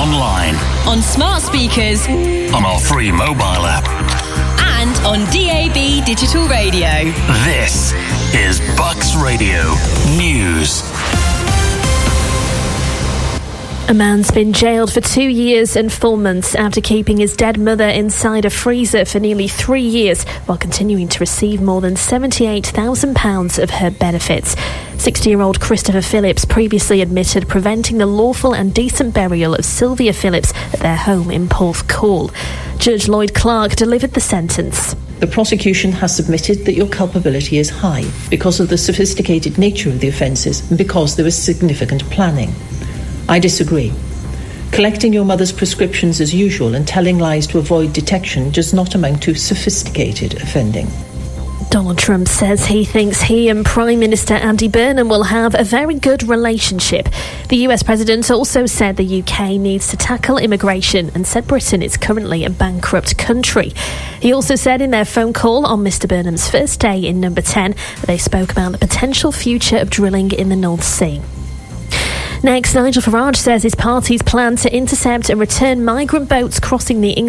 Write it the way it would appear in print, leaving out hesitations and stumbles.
online, on smart speakers, on our free mobile app, and on DAB digital radio. This is Bucks Radio News. A man's been jailed for 2 years and 4 months after keeping his dead mother inside a freezer for nearly 3 years while continuing to receive more than £78,000 of her benefits. 60-year-old Christopher Phillips previously admitted preventing the lawful and decent burial of Sylvia Phillips at their home in Porthcawl. Judge Lloyd Clark delivered the sentence. The prosecution has submitted that your culpability is high because of the sophisticated nature of the offences and because there was significant planning. I disagree. Collecting your mother's prescriptions as usual and telling lies to avoid detection does not amount to sophisticated offending. Donald Trump says he thinks he and Prime Minister Andy Burnham will have a very good relationship. The US President also said the UK needs to tackle immigration and said Britain is currently a bankrupt country. He also said in their phone call on Mr Burnham's first day in Number 10 that they spoke about the potential future of drilling in the North Sea. Next, Nigel Farage says his party's plan to intercept and return migrant boats crossing the